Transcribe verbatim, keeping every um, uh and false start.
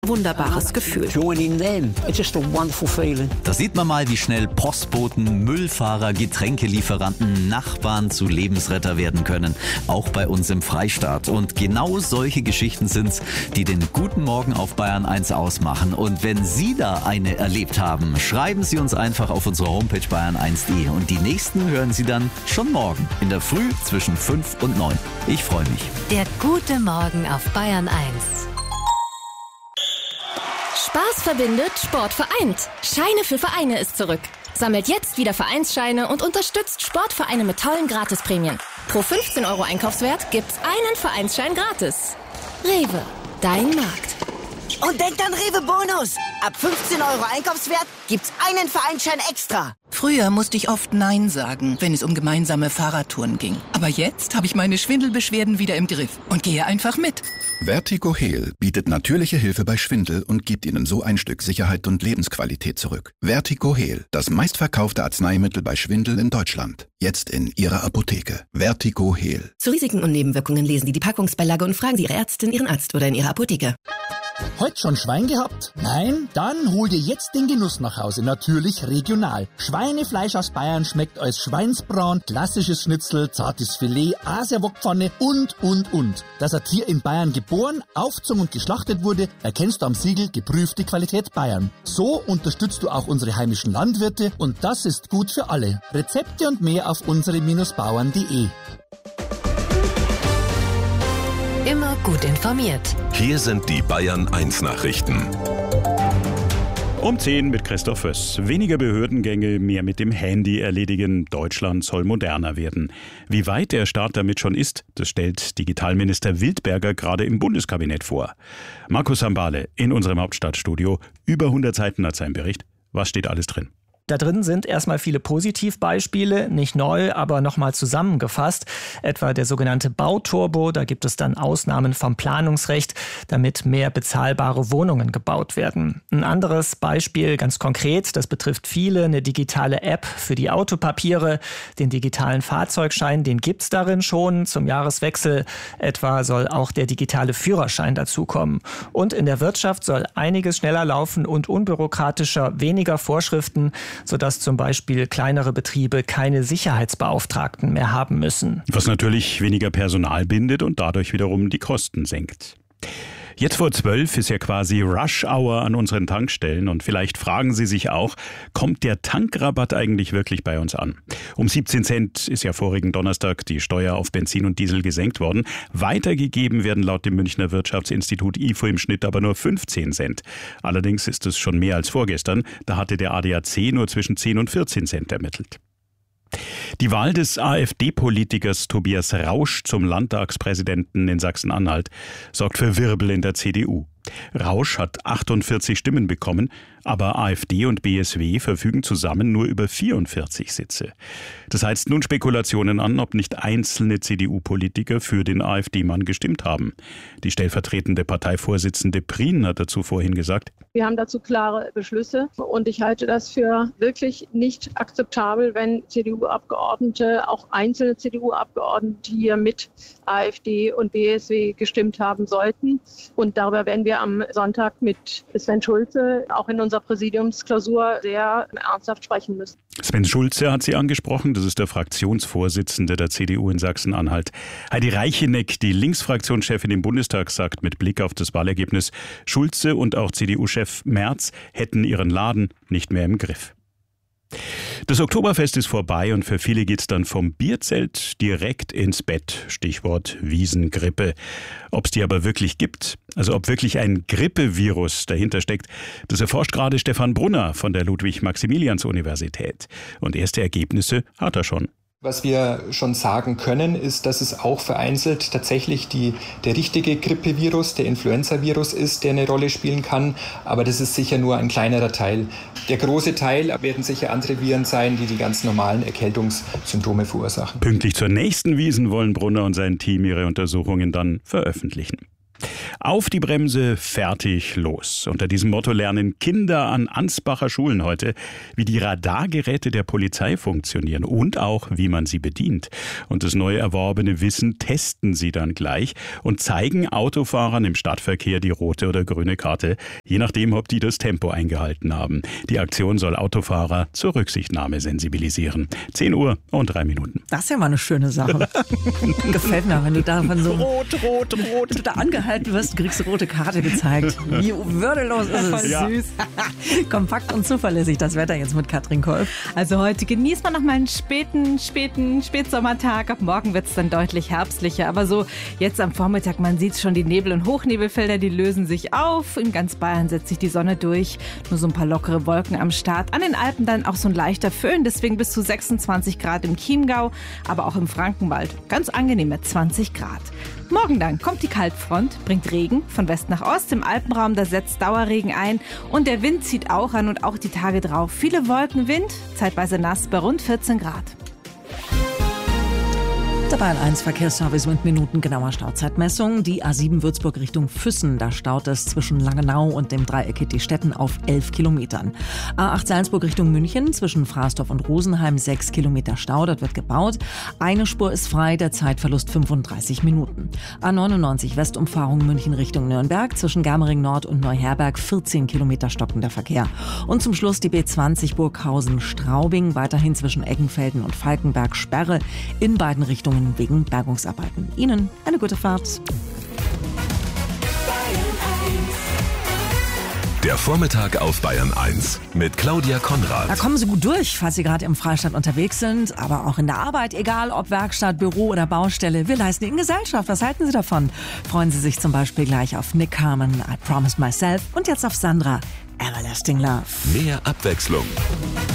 Wunderbares Gefühl. Da sieht man mal, wie schnell Postboten, Müllfahrer, Getränkelieferanten, Nachbarn zu Lebensretter werden können. Auch bei uns im Freistaat. Und genau solche Geschichten sind's, die den Guten Morgen auf Bayern eins ausmachen. Und wenn Sie da eine erlebt haben, schreiben Sie uns einfach auf unsere Homepage bayern eins punkt de. Und die nächsten hören Sie dann schon morgen in der Früh zwischen fünf und neun. Ich freue mich. Der Gute Morgen auf Bayern eins. Spaß verbindet, Sport vereint. Scheine für Vereine ist zurück. Sammelt jetzt wieder Vereinsscheine und unterstützt Sportvereine mit tollen Gratisprämien. Pro fünfzehn Euro Einkaufswert gibt's einen Vereinsschein gratis. Rewe, dein Markt. Und denkt an Rewe Bonus. Ab fünfzehn Euro Einkaufswert gibt's einen Vereinsschein extra. Früher musste ich oft Nein sagen, wenn es um gemeinsame Fahrradtouren ging. Aber jetzt habe ich meine Schwindelbeschwerden wieder im Griff und gehe einfach mit. Vertigo Heal bietet natürliche Hilfe bei Schwindel und gibt Ihnen so ein Stück Sicherheit und Lebensqualität zurück. Vertigo Heal, das meistverkaufte Arzneimittel bei Schwindel in Deutschland. Jetzt in Ihrer Apotheke. Vertigo Heal. Zu Risiken und Nebenwirkungen lesen Sie die Packungsbeilage und fragen Sie Ihre Ärztin, Ihren Arzt oder in Ihrer Apotheke. Heute schon Schwein gehabt? Nein? Dann hol dir jetzt den Genuss nach Hause. Natürlich regional. Schweinefleisch aus Bayern schmeckt als Schweinsbraten, klassisches Schnitzel, zartes Filet, Asiawokpfanne und, und, und. Dass ein Tier in Bayern geboren, aufgezogen und geschlachtet wurde, erkennst du am Siegel geprüfte Qualität Bayern. So unterstützt du auch unsere heimischen Landwirte und das ist gut für alle. Rezepte und mehr auf unsere Bauern punkt de. Immer gut informiert. Hier sind die Bayern eins Nachrichten. Um zehn mit Christoph Föss. Weniger Behördengänge, mehr mit dem Handy erledigen. Deutschland soll moderner werden. Wie weit der Staat damit schon ist, das stellt Digitalminister Wildberger gerade im Bundeskabinett vor. Markus Hambale in unserem Hauptstadtstudio. Über hundert Seiten hat sein Bericht. Was steht alles drin? Da drin sind erstmal viele Positivbeispiele, nicht neu, aber nochmal zusammengefasst. Etwa der sogenannte Bauturbo, da gibt es dann Ausnahmen vom Planungsrecht, damit mehr bezahlbare Wohnungen gebaut werden. Ein anderes Beispiel, ganz konkret, das betrifft viele, eine digitale App für die Autopapiere. Den digitalen Fahrzeugschein, den gibt's darin schon. Zum Jahreswechsel etwa soll auch der digitale Führerschein dazukommen. Und in der Wirtschaft soll einiges schneller laufen und unbürokratischer, weniger Vorschriften, sodass zum Beispiel kleinere Betriebe keine Sicherheitsbeauftragten mehr haben müssen. Was natürlich weniger Personal bindet und dadurch wiederum die Kosten senkt. Jetzt vor zwölf ist ja quasi Rush Hour an unseren Tankstellen und vielleicht fragen Sie sich auch, kommt der Tankrabatt eigentlich wirklich bei uns an? Um siebzehn Cent ist ja vorigen Donnerstag die Steuer auf Benzin und Diesel gesenkt worden. Weitergegeben werden laut dem Münchner Wirtschaftsinstitut I F O im Schnitt aber nur fünfzehn Cent. Allerdings ist es schon mehr als vorgestern. Da hatte der A D A C nur zwischen zehn und vierzehn Cent ermittelt. Die Wahl des AfD-Politikers Tobias Rausch zum Landtagspräsidenten in Sachsen-Anhalt sorgt für Wirbel in der C D U. Rausch hat achtundvierzig Stimmen bekommen, aber AfD und B S W verfügen zusammen nur über vierundvierzig Sitze. Das heizt nun Spekulationen an, ob nicht einzelne C D U-Politiker für den AfD-Mann gestimmt haben. Die stellvertretende Parteivorsitzende Prien hat dazu vorhin gesagt: Wir haben dazu klare Beschlüsse und ich halte das für wirklich nicht akzeptabel, wenn C D U-Abgeordnete, auch einzelne C D U-Abgeordnete hier mit AfD und B S W gestimmt haben sollten. Und darüber werden wir am Sonntag mit Sven Schulze auch in unserer Präsidiumsklausur sehr ernsthaft sprechen müssen. Sven Schulze hat sie angesprochen, das ist der Fraktionsvorsitzende der C D U in Sachsen-Anhalt. Heidi Reicheneck, die Linksfraktionschefin im Bundestag, sagt mit Blick auf das Wahlergebnis, Schulze und auch C D U-Chef Merz hätten ihren Laden nicht mehr im Griff. Das Oktoberfest ist vorbei und für viele geht's dann vom Bierzelt direkt ins Bett. Stichwort Wiesengrippe. Ob's die aber wirklich gibt, also ob wirklich ein Grippevirus dahinter steckt, das erforscht gerade Stefan Brunner von der Ludwig-Maximilians-Universität. Und erste Ergebnisse hat er schon. Was wir schon sagen können, ist, dass es auch vereinzelt tatsächlich die, der richtige Grippevirus, der Influenza-Virus ist, der eine Rolle spielen kann. Aber das ist sicher nur ein kleinerer Teil. Der große Teil werden sicher andere Viren sein, die die ganz normalen Erkältungssymptome verursachen. Pünktlich zur nächsten Wiesn wollen Brunner und sein Team ihre Untersuchungen dann veröffentlichen. Auf die Bremse, fertig, los. Unter diesem Motto lernen Kinder an Ansbacher Schulen heute, wie die Radargeräte der Polizei funktionieren und auch, wie man sie bedient. Und das neu erworbene Wissen testen sie dann gleich und zeigen Autofahrern im Stadtverkehr die rote oder grüne Karte, je nachdem, ob die das Tempo eingehalten haben. Die Aktion soll Autofahrer zur Rücksichtnahme sensibilisieren. zehn Uhr und drei Minuten. Das ist ja mal eine schöne Sache. Gefällt mir, wenn du da von so rot, rot, rot. Wenn du da angehalten wirst, kriegst du rote Karte gezeigt. Wie würdelos ist es. Ja. Süß. Kompakt und zuverlässig das Wetter jetzt mit Katrin Kolb. Also heute genießt man noch mal einen späten, späten Spätsommertag. Ab morgen wird es dann deutlich herbstlicher. Aber so jetzt am Vormittag, man sieht schon, die Nebel- und Hochnebelfelder, die lösen sich auf. In ganz Bayern setzt sich die Sonne durch. Nur so ein paar lockere Wolken am Start. An den Alpen dann auch so ein leichter Föhn. Deswegen bis zu sechsundzwanzig Grad im Chiemgau, aber auch im Frankenwald. Ganz angenehme zwanzig Grad. Morgen dann kommt die Kaltfront, bringt Regen von West nach Ost. Im Alpenraum, da setzt Dauerregen ein und der Wind zieht auch an und auch die Tage drauf. Viele Wolken, Wind, zeitweise nass bei rund vierzehn Grad. Der Bayern eins Verkehrsservice mit minutengenauer Stauzeitmessung. Die A sieben Würzburg Richtung Füssen, da staut es zwischen Langenau und dem Dreieck Hittistetten auf elf Kilometern. A acht Salzburg Richtung München zwischen Fraßdorf und Rosenheim sechs Kilometer Stau, dort wird gebaut. Eine Spur ist frei, der Zeitverlust fünfunddreißig Minuten. A neunundneunzig Westumfahrung München Richtung Nürnberg zwischen Germering Nord und Neuherberg vierzehn Kilometer stockender Verkehr. Und zum Schluss die B zwanzig Burghausen-Straubing, weiterhin zwischen Eggenfelden und Falkenberg Sperre in beiden Richtungen wegen Bergungsarbeiten. Ihnen eine gute Fahrt. Der Vormittag auf Bayern eins mit Claudia Konrad. Da kommen Sie gut durch, falls Sie gerade im Freistaat unterwegs sind, aber auch in der Arbeit, egal ob Werkstatt, Büro oder Baustelle. Wir leisten Ihnen Gesellschaft. Was halten Sie davon? Freuen Sie sich zum Beispiel gleich auf Nick Carmen, I Promised Myself und jetzt auf Sandra, Everlasting Love. Mehr Abwechslung.